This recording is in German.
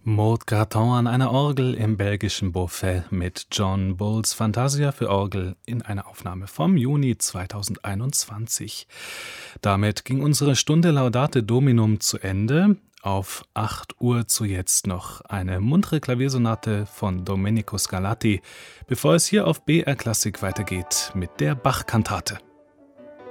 Maud Graton an einer Orgel im belgischen Beauvais mit John Bulls Fantasia für Orgel in einer Aufnahme vom Juni 2021. Damit ging unsere Stunde Laudate Dominum zu Ende. Auf 8 Uhr zu jetzt noch eine muntere Klaviersonate von Domenico Scarlatti, bevor es hier auf BR Klassik weitergeht mit der Bach-Kantate.